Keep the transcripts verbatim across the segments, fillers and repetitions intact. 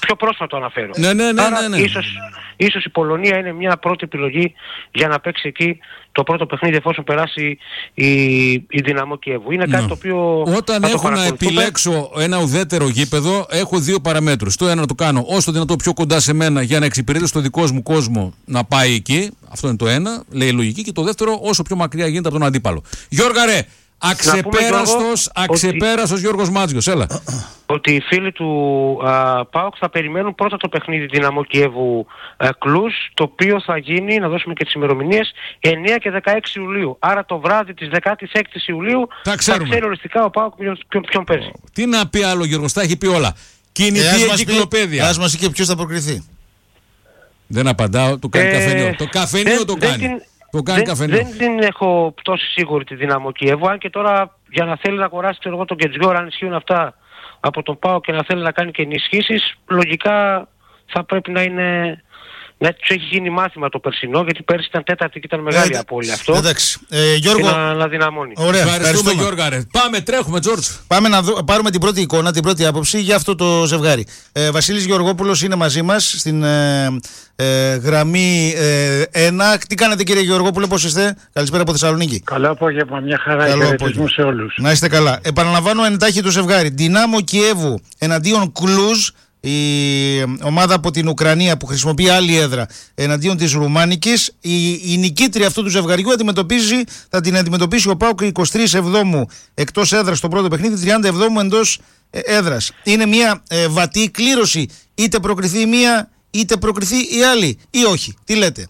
πιο πρόσφατο αναφέρω. Ναι, ναι, ναι, Άρα, ναι, ναι. Ίσως, ίσως η Πολωνία είναι μια πρώτη επιλογή για να παίξει εκεί το πρώτο παιχνίδι εφόσον περάσει η, η Δυναμό Κιέβου. Είναι κάτι Ναι. το οποίο Όταν θα το έχω να παρακολουθούμε. επιλέξω ένα ουδέτερο γήπεδο, έχω δύο παραμέτρους. Το ένα να το κάνω όσο δυνατό πιο κοντά σε μένα για να εξυπηρετήσω το δικό μου κόσμο να πάει εκεί. Αυτό είναι το ένα, λέει η λογική. Και το δεύτερο, όσο πιο μακριά γίνεται από τον αντίπαλο. Γιώργα ρε, αξεπέραστος, αξεπέραστος ότι... Γιώργος Μάτζιος, έλα. Ότι οι φίλοι του α, ΠΑΟΚ θα περιμένουν πρώτα το παιχνίδι Δυναμό Κιέβου α, Κλουζ, το οποίο θα γίνει, να δώσουμε και τις ημερομηνίες, εννέα και δεκαέξι Ιουλίου. Άρα το βράδυ της δεκάτης έκτης Ιουλίου θα, θα ξέρει οριστικά ο ΠΑΟΚ ποιον, ποιον, ποιον παίζει. Τι να πει άλλο, Γιώργος, τα έχει πει όλα. Κινητή ε, εγκυκλοπαίδεια. Ας μας πει και ποιος θα προκριθεί. Δεν απαντάω, το κάνει ε, καφενείο. Το καφενείο δεν, το δεν κάνει. Την... Το κάνει δεν, καφενείο. δεν την έχω τόσο σίγουρη τη Δυναμό Κιέβου, αν και τώρα για να θέλει να αγοράσει ξέρω εγώ τον Κετζιόρ, αν ισχύουν αυτά από τον ΠΑΟ και να θέλει να κάνει και ενισχύσεις, λογικά θα πρέπει να είναι... Ναι, τους έχει γίνει μάθημα το περσινό, γιατί πέρσι ήταν τέταρτη και ήταν μεγάλη ε, απώλεια αυτό. Εντάξει. Ε, Γιώργο, και να, να δυναμώνει. Ωραία, ευχαριστούμε Γιώργα ρε. Πάμε, τρέχουμε Τζόρτζ. Πάμε να δω, πάρουμε την πρώτη εικόνα, την πρώτη άποψη για αυτό το ζευγάρι. Ε, Βασίλης Γεωργόπουλος είναι μαζί μας στην ε, ε, γραμμή ε, ένα. Τι κάνετε κύριε Γεωργόπουλο, πώς είστε? Καλησπέρα από Θεσσαλονίκη. Καλό απόγευμα, μια χαρά, χαιρετισμού σε όλους. Να είστε καλά. Επαναλαμβάνω εντάχει το ζευγάρι. Δυνάμο Κιέβου εναντίον Κλουζ, η ομάδα από την Ουκρανία που χρησιμοποιεί άλλη έδρα εναντίον της Ρουμάνικης. Η, η νικήτρια αυτού του ζευγαριού αντιμετωπίζει, θα την αντιμετωπίσει ο ΠΑΟΚ εικοστή τρίτη Εβδόμου εκτός έδρας στο πρώτο παιχνίδι, τριάντα Εβδόμου εντός ε, έδρας. Είναι μια ε, βατή κλήρωση, είτε προκριθεί η μία είτε προκριθεί η άλλη ή όχι. Τι λέτε?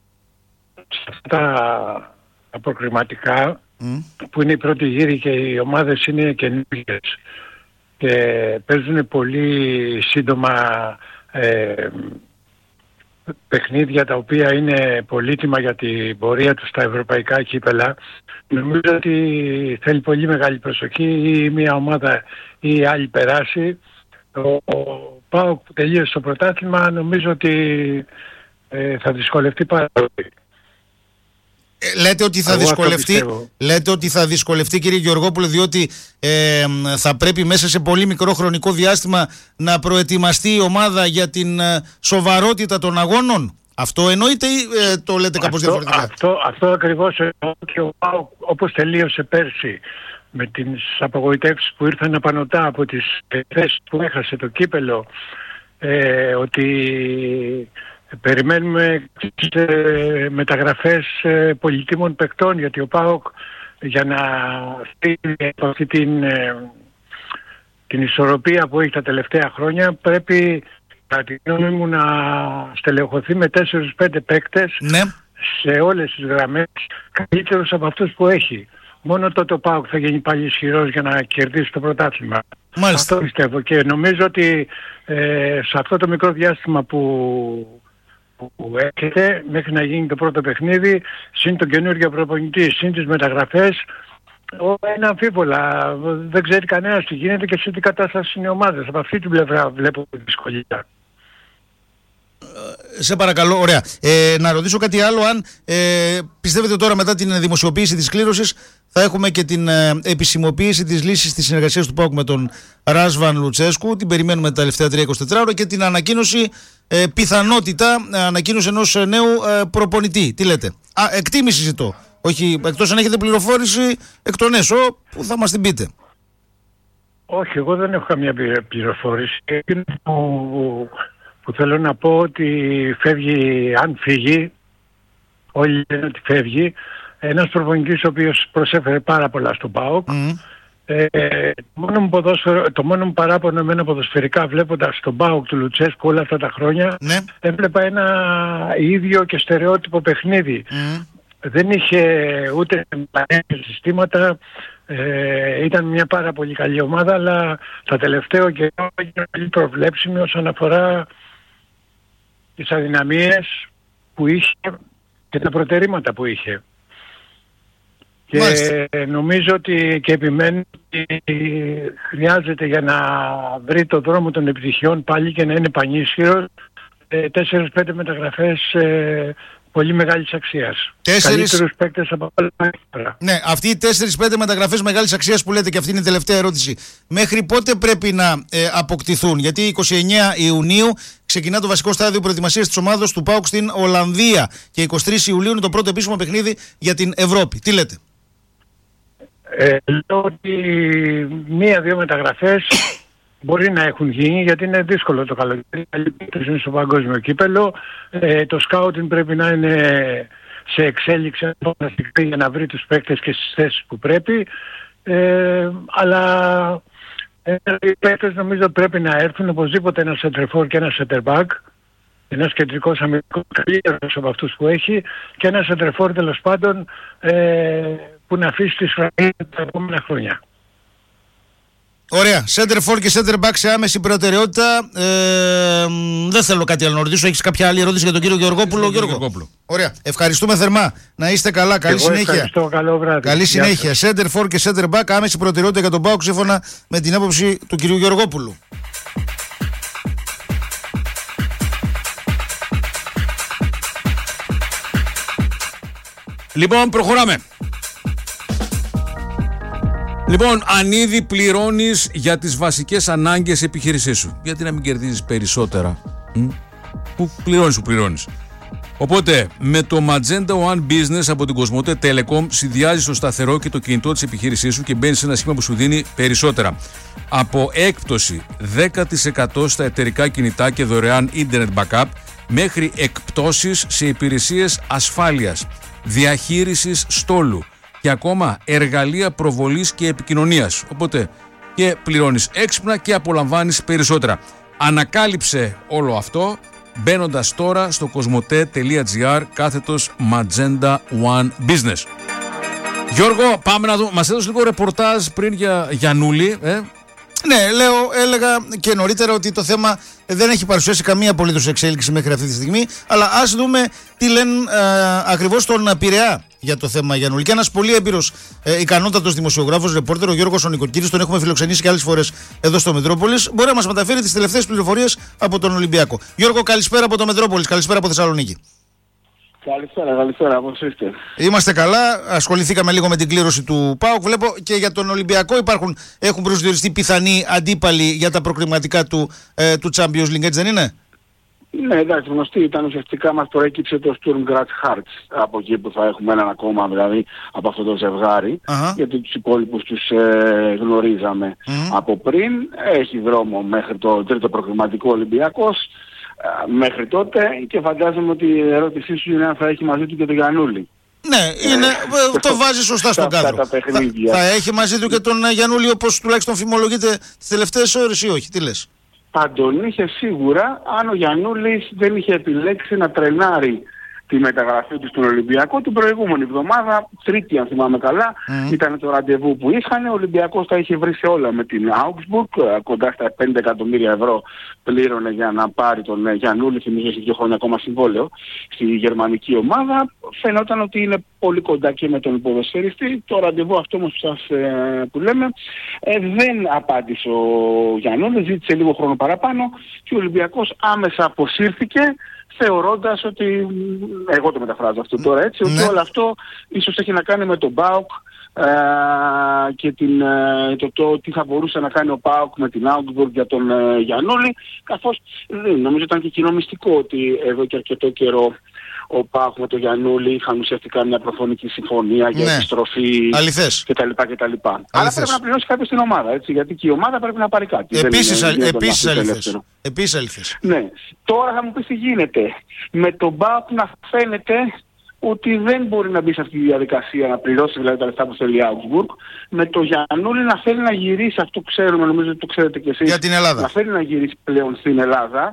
Τα, τα προκριματικά mm. που είναι η πρώτη γύρη και οι ομάδες είναι καινούργιες και παίζουν πολύ σύντομα ε, παιχνίδια τα οποία είναι πολύτιμα για την πορεία τους στα ευρωπαϊκά κύπελα. Νομίζω ότι θέλει πολύ μεγάλη προσοχή ή μια ομάδα ή η άλλη περάσει. Ο, ο ΠΑΟΚ που τελείωσε το πρωτάθλημα νομίζω ότι ε, θα δυσκολευτεί πάρα πολύ. Λέτε ότι, θα δυσκολευτεί, λέτε ότι θα δυσκολευτεί κύριε Γεωργόπουλο, διότι ε, θα πρέπει μέσα σε πολύ μικρό χρονικό διάστημα να προετοιμαστεί η ομάδα για την ε, σοβαρότητα των αγώνων. Αυτό εννοείται ή ε, το λέτε κάπως αυτό, διαφορετικά? Αυτό, αυτό ακριβώς και ο ΠΑΟΚ όπως τελείωσε πέρσι με τις απογοητεύσεις που ήρθαν απανωτά από τις θέσεις που έχασε το κύπελο, ε, ότι... περιμένουμε ε, μεταγραφές ε, πολυτίμων παικτών, γιατί ο ΠΑΟΚ για να στείλει αυτή την, ε, την ισορροπία που έχει τα τελευταία χρόνια πρέπει κατά τη γνώμη μου να στελεχωθεί με τέσσερις πέντε παίκτες ναι. σε όλες τις γραμμές, καλύτερους από αυτούς που έχει. Μόνο τότε ο ΠΑΟΚ θα γίνει πάλι ισχυρός για να κερδίσει το πρωτάθλημα. Μάλιστα. Αυτό πιστεύω και νομίζω ότι ε, σε αυτό το μικρό διάστημα που που έρχεται μέχρι να γίνει το πρώτο παιχνίδι, συν τον καινούργιο προπονητή, συν τις μεταγραφές, είναι αμφίβολα. Δεν ξέρει κανένας τι γίνεται και σε τι κατάσταση είναι οι ομάδες. Από αυτή την πλευρά βλέπω δυσκολία. Σε παρακαλώ, ωραία. Ε, να ρωτήσω κάτι άλλο, αν ε, πιστεύετε τώρα μετά την δημοσιοποίηση της κλήρωσης θα έχουμε και την ε, επισημοποίηση της λύσης της συνεργασίας του ΠΑΟΚ με τον Ράσβαν Λουτσέσκου, την περιμένουμε τα τελευταία τρία είκοσι τέσσερις ώρα, και την ανακοίνωση, ε, πιθανότητα ε, ανακοίνωση ενός νέου ε, προπονητή. Τι λέτε? Α, εκτίμηση ζητώ. Όχι, εκτός αν έχετε πληροφόρηση εκ των έσω που θα μας την πείτε. Όχι, εγώ δεν έχω καμία πληροφόρηση. Εκείνο που, που θέλω να πω ότι φεύγει, αν φύγει, όλοι λένε ότι φεύγει, ένας προπονητής ο οποίος προσέφερε πάρα πολλά στον ΠΑΟΚ. Mm. Ε, μόνο μου ποδόσφαιρο, το μόνο μου παράπονο εμένα ποδοσφαιρικά, βλέποντας τον ΠΑΟΚ του Λουτσέσκου όλα αυτά τα χρόνια, ναι. έβλεπα ένα ίδιο και στερεότυπο παιχνίδι. Mm. Δεν είχε ούτε συστήματα, ε, ήταν μια πάρα πολύ καλή ομάδα, αλλά τα τελευταία καιρό είναι πολύ προβλέψιμη όσον αφορά τις αδυναμίες που είχε και τα προτερήματα που είχε. Και Μάλιστα. νομίζω ότι και επιμένει ότι χρειάζεται για να βρει το δρόμο των επιτυχιών πάλι και να είναι πανίσχυρος τέσσερις πέντε μεταγραφές ε, πολύ μεγάλης αξίας. Τέσσερις... Καλύτερους παίκτες από όλα. Ναι, αυτοί οι τέσσερις πέντε μεταγραφές μεγάλης αξίας που λέτε, και αυτή είναι η τελευταία ερώτηση, μέχρι πότε πρέπει να ε, αποκτηθούν? Γιατί είκοσι εννέα Ιουνίου ξεκινά το βασικό στάδιο προετοιμασίας της ομάδας του ΠΑΟΚ στην Ολλανδία και εικοστή τρίτη Ιουλίου είναι το πρώτο επίσημο παιχνίδι για την Ευρώπη. Τι λέτε? Ε, λέω ότι μία-δύο μεταγραφές μπορεί να έχουν γίνει, γιατί είναι δύσκολο το καλοκαίρι. Είναι στο παγκόσμιο κύπελο. Ε, το σκάουτινγκ πρέπει να είναι σε εξέλιξη για να βρει τους παίκτες και στις θέσεις που πρέπει. Ε, αλλά ε, οι παίκτες νομίζω πρέπει να έρθουν οπωσδήποτε ένα center-for και ένα center-back. Ένας κεντρικός αμυντικός καλύτερος από αυτούς που έχει και ένα center-for τέλος πάντων ε, που να αφήσει τις φραγίδες τα επόμενα χρόνια. Ωραία. Center for και center back σε άμεση προτεραιότητα. Ε, δεν θέλω κάτι άλλο να ρωτήσω. Έχεις κάποια άλλη ερώτηση για τον κύριο Γεωργόπουλο? Γιώργο. Γεωργόπουλο. Ωραία. Ευχαριστούμε θερμά. Να είστε καλά. Καλή Εγώ συνέχεια. Ευχαριστώ. Καλό βράδυ. Καλή συνέχεια. Center for και center back άμεση προτεραιότητα για τον ΠΑΟΚ σύμφωνα με την άποψη του κυρίου Γεωργόπουλου. Λοιπόν, προχωράμε. Λοιπόν, αν ήδη πληρώνεις για τις βασικές ανάγκες επιχείρησής σου, γιατί να μην κερδίζεις περισσότερα? Μ? Που πληρώνεις, που πληρώνεις. Οπότε, με το Magenta One Business από την Κοσμοτέ Telecom συνδυάζεις το σταθερό και το κινητό της επιχείρησής σου και μπαίνεις σε ένα σχήμα που σου δίνει περισσότερα. Από έκπτωση δέκα τοις εκατό στα εταιρικά κινητά και δωρεάν Internet Backup, μέχρι εκπτώσεις σε υπηρεσίες ασφάλειας, διαχείρισης στόλου και ακόμα εργαλεία προβολής και επικοινωνίας. Οπότε και πληρώνεις έξυπνα και απολαμβάνεις περισσότερα. Ανακάλυψε όλο αυτό μπαίνοντας τώρα στο κοσμοτέ.gr κάθετος Magenta One Business. Γιώργο, πάμε να δούμε. Μας έδωσε λίγο ρεπορτάζ πριν για Γιαννούλη, ε? Ναι, λέω, έλεγα και νωρίτερα ότι το θέμα δεν έχει παρουσιάσει καμία απολύτως εξέλιξη μέχρι αυτή τη στιγμή. Αλλά ας δούμε τι λένε ε, ακριβώς στον Πειραιά για το θέμα Γιαννούλη. Και ένας πολύ έμπειρος, ε, ικανότατος δημοσιογράφος, ρεπόρτερ, ο Γιώργος ο Νικοκύρης, τον έχουμε φιλοξενήσει και άλλες φορές εδώ στο Μετρόπολης, μπορεί να μας μεταφέρει τις τελευταίες πληροφορίες από τον Ολυμπιακό. Γιώργο, καλησπέρα από το Μετρόπολης, καλησπέρα από Θεσσαλονίκη. Καλησπέρα, καλησπέρα, πώς είστε? Είμαστε καλά. Ασχοληθήκαμε λίγο με την κλήρωση του ΠΑΟΚ. Βλέπω και για τον Ολυμπιακό υπάρχουν, έχουν προσδιοριστεί πιθανοί αντίπαλοι για τα προκριματικά του, ε, του Champions League, έτσι δεν είναι? Ναι, εντάξει, γνωστή ήταν. Ουσιαστικά μας προέκυψε το Sturm Graz Hearts, από εκεί που θα έχουμε έναν ακόμα δηλαδή από αυτό το ζευγάρι. Uh-huh. Γιατί τους υπόλοιπους τους ε, γνωρίζαμε uh-huh. από πριν. Έχει δρόμο μέχρι το τρίτο προκριματικό Ολυμπιακός. Μέχρι τότε, και φαντάζομαι ότι η ερώτησή σου είναι αν θα έχει μαζί του και τον Γιαννούλη. Ναι, είναι, το βάζει σωστά στον κάδρο. Θα, θα έχει μαζί του και τον Γιαννούλη, όπως τουλάχιστον φημολογείται τις τελευταίες ώρες, ή όχι? Τι λες? Θα τον είχε σίγουρα αν ο Γιαννούλης δεν είχε επιλέξει να τρενάρει τη μεταγραφή του στον Ολυμπιακό την προηγούμενη εβδομάδα, Τρίτη αν θυμάμαι καλά, mm. ήταν το ραντεβού που είχαν. Ο Ολυμπιακός τα είχε βρει σε όλα με την Augsburg, κοντά στα πέντε εκατομμύρια ευρώ πλήρωνε για να πάρει τον Γιαννούλη, θυμίζω έχει δύο χρόνια ακόμα συμβόλαιο στη γερμανική ομάδα. Φαινόταν ότι είναι πολύ κοντά και με τον ποδοσφαιριστή. Το ραντεβού αυτό όμως που, σας, ε, που λέμε ε, δεν απάντησε ο Γιαννούλης, ζήτησε λίγο χρόνο παραπάνω και ο Ολυμπιακός άμεσα αποσύρθηκε, θεωρώντας ότι, εγώ το μεταφράζω αυτό τώρα έτσι, ναι. ότι όλο αυτό ίσως έχει να κάνει με τον ΠΑΟΚ ε, και την, ε, το, το τι θα μπορούσε να κάνει ο ΠΑΟΚ με την Augsburg για τον ε, Γιαννούλη, καθώς δεν νομίζω ήταν και κοινό μυστικό ότι εδώ και αρκετό καιρό ο ΠΑΟΚ με τον Γιαννούλη είχαν ουσιαστικά μια προφωνική συμφωνία για ναι. επιστροφή κτλ. κτλ. Αλλά πρέπει να πληρώσει κάποιος την ομάδα, έτσι, γιατί και η ομάδα πρέπει να πάρει κάτι. Επίσης, είναι, επίσης αληθές. Επίσης αληθές. Ναι. Τώρα θα μου πεις τι γίνεται. Με τον ΠΑΟΚ να φαίνεται ότι δεν μπορεί να μπει σε αυτή τη διαδικασία, να πληρώσει δηλαδή τα λεφτά που θέλει η Augsburg. Με το Γιαννούλη να θέλει να γυρίσει, αυτό ξέρουμε, νομίζω ότι το ξέρετε κι εσείς. Για την Ελλάδα. Να θέλει να γυρίσει πλέον στην Ελλάδα.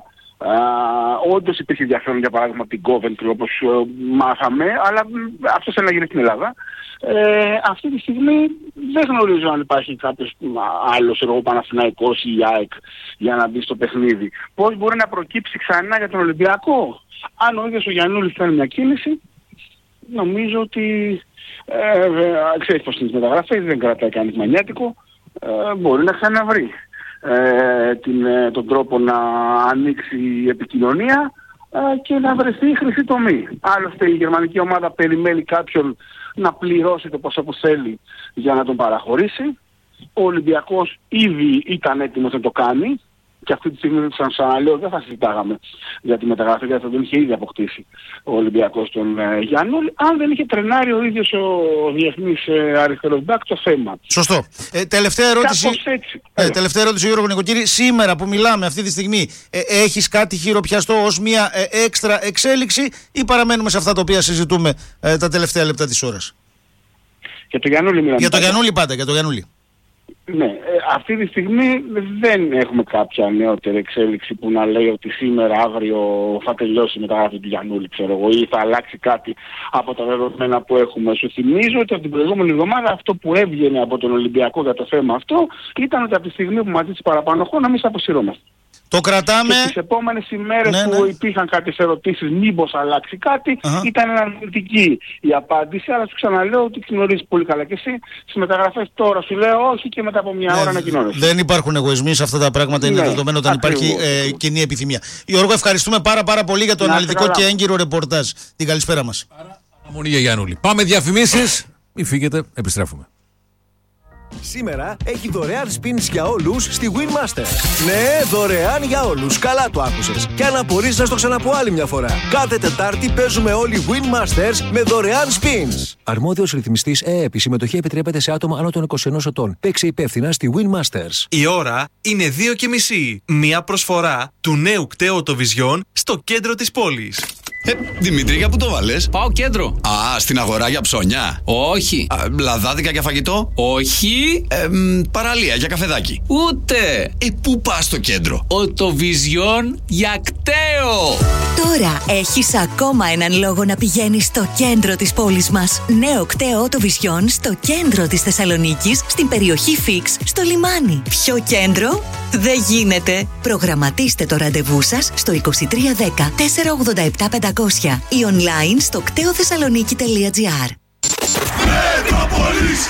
Uh, όντως υπήρχε ενδιαφέρον για παράδειγμα από την Coventry όπως uh, μάθαμε, αλλά uh, αυτό θέλει να γίνει στην Ελλάδα. Ε, αυτή τη στιγμή δεν γνωρίζω αν υπάρχει κάποιος uh, άλλος, εγώ Παναθηναϊκός ή η ΑΕΚ για να μπει στο παιχνίδι. Πώς μπορεί να προκύψει ξανά για τον Ολυμπιακό? Αν ο ίδιος ο Γιαννούλης κάνει μια κίνηση, νομίζω ότι ε, ε, ξέρεις πως είναι τις μεταγραφές, δεν κρατάει κανείς μανιάτικο, ε, μπορεί να ξαναβρει. Ε, την, ε, τον τρόπο να ανοίξει η επικοινωνία. και να βρεθεί η χρυσή τομή. Άλλωστε η γερμανική ομάδα περιμένει κάποιον να πληρώσει το ποσό που θέλει για να τον παραχωρήσει. Ο Ολυμπιακός ήδη ήταν έτοιμος να το κάνει και αυτή τη στιγμή, σαν ξαναλέω, δεν θα συζητάγαμε για τη μεταγραφή, γιατί θα τον είχε ήδη αποκτήσει ο Ολυμπιακός τον ε, Γιάννουλη, αν δεν είχε τρενάρει ο ίδιος ο διεθνής ε, αριστερός μπακ το θέμα. Σωστό. Ε, τελευταία ερώτηση. Ε, τελευταία ερώτηση, Γιώργο Νοικοκύρη. Σήμερα που μιλάμε αυτή τη στιγμή, ε, έχεις κάτι χειροπιαστό ως μια ε, έξτρα εξέλιξη ή παραμένουμε σε αυτά τα οποία συζητούμε ε, τα τελευταία λεπτά της ώρας? Για το Γιάννουλη μιλάμε. Για το Γιάννουλη πάντα, για το Γιάννουλη. Ναι, ε, αυτή τη στιγμή δεν έχουμε κάποια νεότερη εξέλιξη που να λέει ότι σήμερα, αύριο θα τελειώσει η μεταγραφή του Γιαννούλη, ξέρω εγώ, ή θα αλλάξει κάτι από τα δεδομένα που έχουμε. Σου θυμίζω ότι από την προηγούμενη εβδομάδα αυτό που έβγαινε από τον Ολυμπιακό για το θέμα αυτό ήταν ότι από τη στιγμή που μας ζήτησε παραπάνω χρόνο, εμείς αποσυρώμαστε. Το κρατάμε. Και τις επόμενες ημέρες ναι, που ναι. υπήρχαν κάποιες ερωτήσεις μήπως αλλάξει κάτι, uh-huh. ήταν αρνητική η απάντηση, αλλά σου ξαναλέω ότι γνωρίζεις πολύ καλά και εσύ. Στις μεταγραφές τώρα σου λέω όχι και μετά από μια ναι, ώρα ανακοινώνεσαι. Δεν υπάρχουν εγωισμοί σε αυτά τα πράγματα, είναι ναι, δεδομένο όταν ακριβώς, υπάρχει ε, κοινή επιθυμία. Γιώργο, ευχαριστούμε πάρα πάρα πολύ για το να, αναλυτικό και έγκυρο ρεπορτάζ. Την καλησπέρα μας. Παραμονή για Γιάννουλη. Πάμε διαφημίσεις, μην φύγετε, επιστρέφουμε. Σήμερα έχει δωρεάν spins για όλους στη Winmaster. Ναι, δωρεάν για όλους. Καλά το άκουσες. Και αν απορείς να στο ξαναπώ άλλη μια φορά. Κάθε Τετάρτη παίζουμε όλοι Winmasters με δωρεάν spins. Αρμόδιος ρυθμιστής ΕΕΠ. Η συμμετοχή επιτρέπεται σε άτομα άνω των είκοσι ενός ετών. Παίξε υπεύθυνα στη Winmasters. Η ώρα είναι δύο και μισή. Μια προσφορά του νέου κταίου Vision στο κέντρο της πόλης. Ε, Δημήτρη, για πού το βάλες? Πάω κέντρο. Α, στην αγορά για ψώνια. Όχι. Α, λαδάδικα για φαγητό. Όχι. Ε, μ, παραλία για καφεδάκι. Ούτε. Ε, πού πας στο κέντρο? Οτοβιζιόν για κταίο. Τώρα έχεις ακόμα έναν λόγο να πηγαίνεις στο κέντρο της πόλης μας. Νέο κταίο Οτοβιζιόν στο κέντρο της Θεσσαλονίκης, στην περιοχή Φίξ, στο λιμάνι. Ποιο κέντρο? Δεν γίνεται. Προγραμματίστε το ραντεβού σας στο είκοσι τρία δέκα τετρακόσια ογδόντα επτά πεντακόσια ή online στο κτέοθεσσαλονίκη τελεία τζι άρ. Μετρόπολης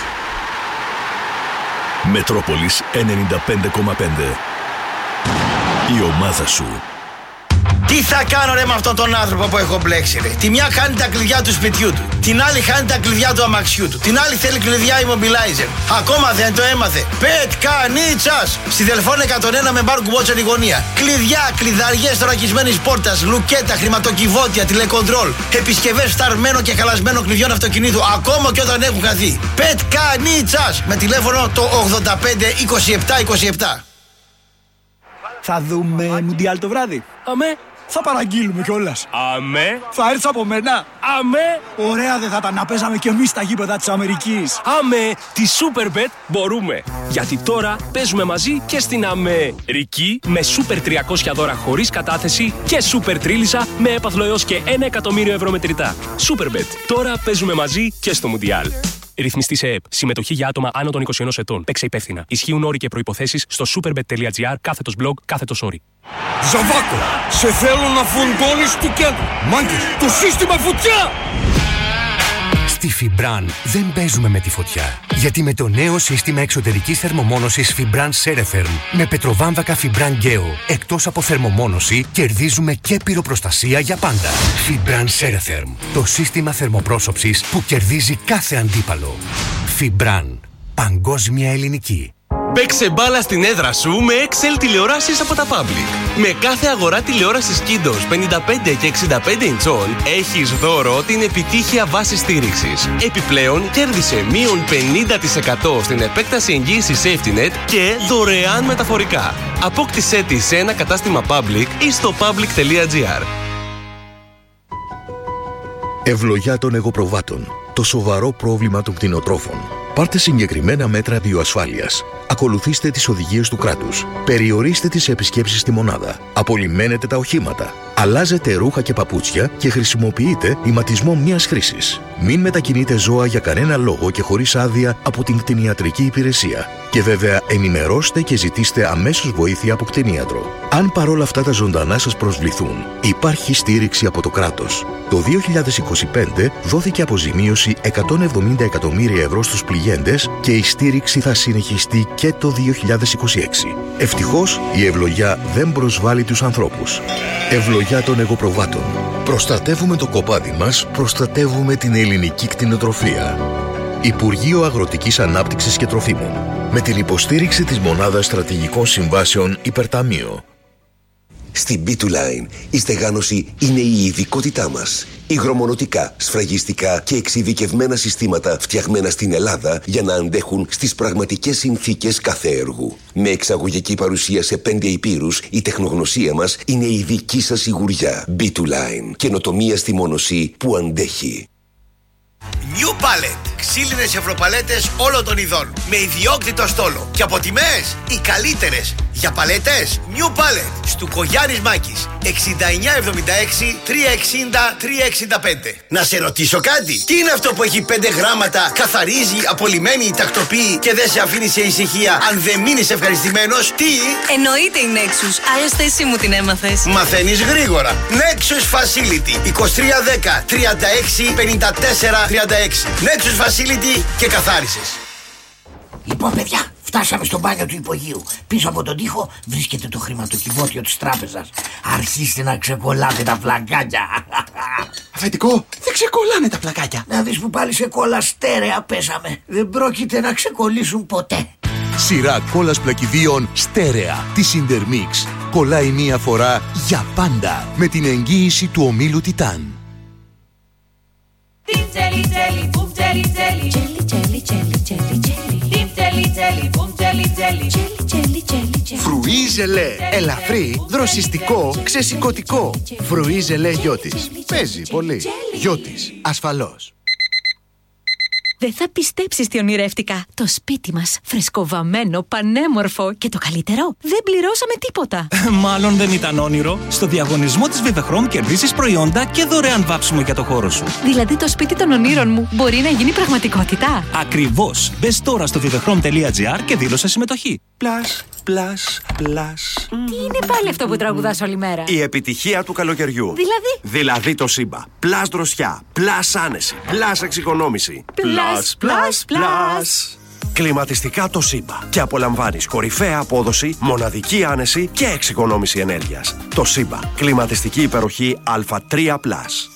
Μετρόπολης ενενήντα πέντε κόμμα πέντε. Η ομάδα σου. Τι θα κάνω ρε με αυτόν τον άνθρωπο που έχω μπλέξει ρε? Τη μια χάνει τα κλειδιά του σπιτιού του, την άλλη χάνει τα κλειδιά του αμαξιού του, την άλλη θέλει κλειδιά immobilizer. Ακόμα δεν το έμαθε. Πετκανίτσας! Στη Δελφών εκατόν ένα με μπάρκου Watcher η γωνία. Κλειδιά, κλειδαριές θωρακισμένης πόρτας, λουκέτα, χρηματοκιβώτια, τηλεκοντρόλ, επισκευές φταρμένο και χαλασμένο κλειδιών αυτοκινήτου, ακόμα και όταν έχουν χαθεί. Πετκανίτσας! Με τηλέφωνο το ογδόντα πέντε είκοσι επτά είκοσι επτά. Θα δούμε Μουντιάλ το βράδυ. Αμέ. Θα παραγγείλουμε κιόλας. Αμέ. Θα έρθεις από μένα. Αμέ. Ωραία δεν θα τα να παίζαμε κι εμείς στα γήπεδα της Αμερικής. Αμέ. Τη Superbet μπορούμε. Γιατί τώρα παίζουμε μαζί και στην Αμερική με Super τριακόσια δώρα χωρίς κατάθεση και Super Τρίλισσα με έπαθλο έως και ένα εκατομμύριο ευρώ μετρητά. Superbet. Τώρα παίζουμε μαζί και στο Μουντιάλ. Ρυθμιστής ΕΕΠ. Συμμετοχή για άτομα άνω των είκοσι ενός ετών. Παίξε υπεύθυνα. Ισχύουν όροι και προϋποθέσεις στο superbet τελεία τζι άρ κάθετος blog κάθετος όροι. Ζαβάκο, σε θέλω να φουντώνεις του κέντρου. Μάγκες, το σύστημα φωτιά! Στη Fibran δεν παίζουμε με τη φωτιά. Γιατί με το νέο σύστημα εξωτερικής θερμομόνωσης Fibran Ceretherm με πετροβάμβακα Fibran Geo, εκτός από θερμομόνωση, κερδίζουμε και πυροπροστασία για πάντα. Fibran Ceretherm, το σύστημα θερμοπρόσωψης που κερδίζει κάθε αντίπαλο. Fibran, παγκόσμια ελληνική. Παίξε μπάλα στην έδρα σου με εξ ελ τηλεοράσεις από τα Public. Με κάθε αγορά τηλεόρασης Kindos πενήντα πέντε και εξήντα πέντε ιντσών έχεις δώρο την επιτύχεια βάση στήριξης. Επιπλέον κέρδισε μείον πενήντα τοις εκατό στην επέκταση εγγύησης SafetyNet και δωρεάν μεταφορικά. Απόκτησέ τη σε ένα κατάστημα Public ή στο public τελεία τζι άρ. Ευλογιά των εγωπροβάτων. Το σοβαρό πρόβλημα των κτηνοτρόφων. Πάρτε συγκεκριμένα μέτρα βιοασφάλειας. Ακολουθήστε τις οδηγίες του κράτους. Περιορίστε τις επισκέψεις στη μονάδα. Απολυμμένετε τα οχήματα. Αλλάζετε ρούχα και παπούτσια και χρησιμοποιείτε ηματισμό μιας χρήσης. Μην μετακινείτε ζώα για κανένα λόγο και χωρίς άδεια από την κτηνιατρική υπηρεσία. Και βέβαια ενημερώστε και ζητήστε αμέσως βοήθεια από κτηνίατρο. Αν παρόλα αυτά τα ζωντανά σας προσβληθούν, υπάρχει στήριξη από το κράτος. Το δύο χιλιάδες είκοσι πέντε δόθηκε αποζημίωση εκατόν εβδομήντα εκατομμύρια ευρώ στους πληγέντες και η στήριξη θα συνεχιστεί και και το δύο χιλιάδες είκοσι έξι. Ευτυχώς η ευλογιά δεν προσβάλλει τους ανθρώπους. Ευλογιά των εγωπροβάτων. Προστατεύουμε το κοπάδι μας, προστατεύουμε την ελληνική κτηνοτροφία. Υπουργείο Αγροτικής Ανάπτυξης και Τροφίμων. Με την υποστήριξη της Μονάδας Στρατηγικών Συμβάσεων Υπερταμείο. Στην μπι τού Line η στεγάνωση είναι η ειδικότητά μας. Υγρομονωτικά, σφραγιστικά και εξειδικευμένα συστήματα φτιαγμένα στην Ελλάδα για να αντέχουν στις πραγματικές συνθήκες κάθε έργου. Με εξαγωγική παρουσία σε πέντε υπήρους, η τεχνογνωσία μας είναι η δική σας σιγουριά. μπι τού Line. Καινοτομία στη μόνωση που αντέχει. New Pallet. Ξύλινες ευρωπαλέτες όλων των ειδών. Με ιδιόκτητο στόλο. Και από τιμές οι καλύτερες. Για παλέτες New Pallet. Στουκογιάννης Μάκης. εξήντα εννιά εβδομήντα έξι τριακόσια εξήντα τριακόσια εξήντα πέντε. Να σε ρωτήσω κάτι. Τι είναι αυτό που έχει πέντε γράμματα, καθαρίζει, απολυμμένει, τακτοποιεί και δεν σε αφήνει σε ησυχία αν δεν μείνεις ευχαριστημένος? Τι? Εννοείται η Nexus. Άλλωστε εσύ μου την έμαθες. Μαθαίνεις γρήγορα. Nexus Facility. είκοσι τρία δέκα τριάντα έξι πενήντα τέσσερα τριάντα έξι. Nexus Facility και καθάρισες. Λοιπόν, παιδιά, φτάσαμε στο μπάνιο του υπογείου. Πίσω από τον τοίχο βρίσκεται το χρηματοκιβώτιο της τράπεζας. Αρχίστε να ξεκολλάτε τα πλακάκια. Αφεντικό, δεν ξεκολλάνε τα πλακάκια. Να δεις που πάλι σε κόλλα στέρεα πέσαμε. Δεν πρόκειται να ξεκολλήσουν ποτέ. Σειρά κόλλας πλακιδίων στέρεα της Intermix. Κολλάει μία φορά για πάντα με την εγγύηση του ομίλου Τιτάν. Φρουί ζελέ. Ελαφρύ, δροσιστικό, ξεσηκωτικό. Φρουί ζελέ Γιώτης. Παίζει πολύ. Γιώτης, ασφαλώς. Δεν θα πιστέψεις τι ονειρεύτηκα. Το σπίτι μας, φρεσκοβαμμένο, πανέμορφο και το καλύτερο, δεν πληρώσαμε τίποτα. Μάλλον δεν ήταν όνειρο. Στο διαγωνισμό της Vivechrom κερδίσεις προϊόντα και δωρεάν βάψιμο για το χώρο σου. Δηλαδή το σπίτι των ονείρων μου μπορεί να γίνει πραγματικότητα. Ακριβώς. Μπες τώρα στο vivechrom τελεία gr και δήλωσε συμμετοχή. Πλάς, πλάς, πλάς. Τι είναι πάλι αυτό που τραγουδάς όλη μέρα? Η επιτυχία του καλοκαιριού. Δηλαδή? Δηλαδή το Σύμπα. Πλάς δροσιά, πλάς άνεση, πλάς εξοικονόμηση. Πλάς, πλάς, πλάς. Κλιματιστικά το Σύμπα. Και απολαμβάνεις κορυφαία απόδοση, μοναδική άνεση και εξοικονόμηση ενέργειας. Το Σύμπα. Κλιματιστική υπεροχή Α τρία πλας.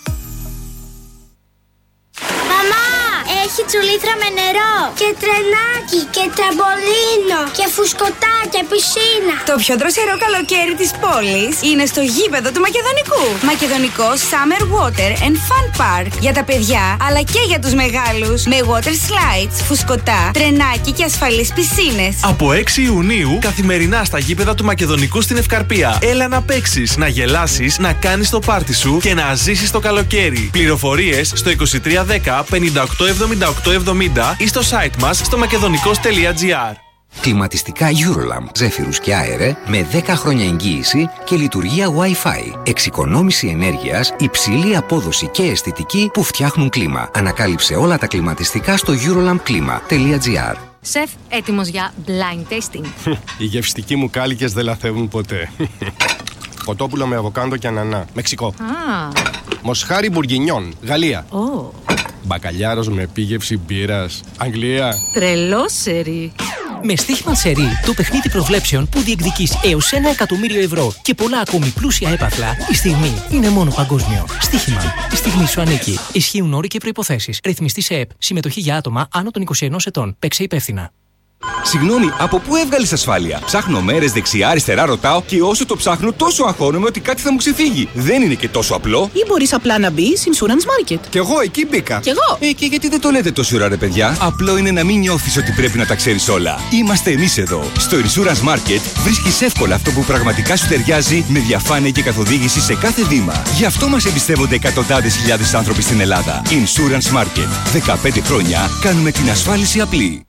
Έχει τσουλήθρα με νερό και τρενάκι και τραμπολίνο και φουσκωτά και πισίνα. Το πιο δροσερό καλοκαίρι της πόλης είναι στο γήπεδο του Μακεδονικού. Μακεδονικό Summer Water and Fun Park. Για τα παιδιά αλλά και για τους μεγάλους. Με water slides, φουσκωτά, τρενάκι και ασφαλείς πισίνες. Από έξι Ιουνίου καθημερινά στα γήπεδα του Μακεδονικού στην Ευκαρπία. Έλα να παίξεις, να γελάσεις, να κάνεις το πάρτι σου και να ζήσεις το καλοκαίρι. Πληροφορίες στο είκοσι τρία δέκα πενήντα οκτώ εβδομήντα οκτώ εβδομήντα ή στο site μας στο μακεδονικός τελεία gr. Κλιματιστικά Eurolamp, ζέφυρους και αέρε με δέκα χρόνια εγγύηση και λειτουργία Wi-Fi. Εξοικονόμηση ενέργειας, υψηλή απόδοση και αισθητική που φτιάχνουν κλίμα. Ανακάλυψε όλα τα κλιματιστικά στο eurolamp κλίμα τελεία gr. Σεφ, έτοιμος για blind tasting. Οι γευστικοί μου κάλικες δεν λαθεύουν ποτέ. Κοτόπουλο με αβοκάντο και ανανά, Μεξικό. Ah. Μοσχάρι μπουργκινιόν, Γαλλία. Oh. Μπακαλιάρος με επίγευση μπύρας, Αγγλία. Τρελό σερί. Με στοίχημα σερί, το παιχνίδι προβλέψεων που διεκδικείς έως ένα εκατομμύριο ευρώ και πολλά ακόμη πλούσια έπαθλα, η στιγμή είναι μόνο παγκόσμιο. Στοίχημα. Η στιγμή σου ανήκει. Ισχύουν όροι και προϋποθέσεις. Ρυθμιστή σε ΕΠ. Συμμετοχή για άτομα άνω των είκοσι ενός ετών. Παίξε υπεύθυνα. Συγγνώμη, από πού έβγαλες ασφάλεια? Ψάχνω μέρες δεξιά-αριστερά, ρωτάω και όσο το ψάχνω, τόσο αγχώνομαι ότι κάτι θα μου ξεφύγει. Δεν είναι και τόσο απλό. Ή μπορείς απλά να μπεις Insurance Market. Κι εγώ εκεί μπήκα. Κι εγώ. Ε, και γιατί δεν το λέτε τόση ώρα, ρε παιδιά? Απλό είναι να μην νιώθεις ότι πρέπει να τα ξέρεις όλα. Είμαστε εμείς εδώ. Στο Insurance Market βρίσκεις εύκολα αυτό που πραγματικά σου ταιριάζει με διαφάνεια και καθοδήγηση σε κάθε βήμα. Γι' αυτό μας εμπιστεύονται εκατοντάδες χιλιάδες άνθρωποι στην Ελλάδα. Insurance Market. δεκαπέντε χρόνια κάνουμε την ασφάλιση απλή.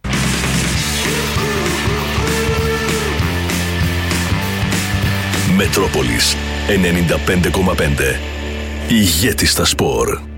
Μετρόπολης ενενήντα πέντε κόμμα πέντε. Ηγέτη στα σπορ.